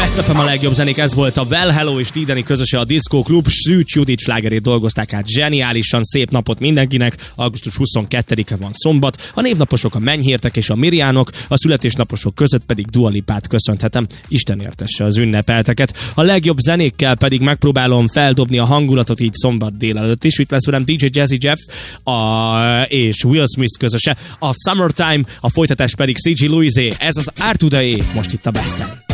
Best FM a legjobb zenék, ez volt a Well Hello és Tideni közöse a Disco Klub. Szűcs Judit slágerét dolgozták át zseniálisan. Szép napot mindenkinek. Augusztus 22-e van szombat. A névnaposok a Menyhértek és a Miriánok, a születésnaposok között pedig Dua Lipát köszönhetem. Isten értesse az ünnepelteket. A legjobb zenékkel pedig megpróbálom feldobni a hangulatot így szombat délelőtt is. Itt lesz velem DJ Jazzy Jeff és Will Smith közöse. A Summertime, a folytatás pedig CG Louise. Ez az R2-E, most itt a Besten.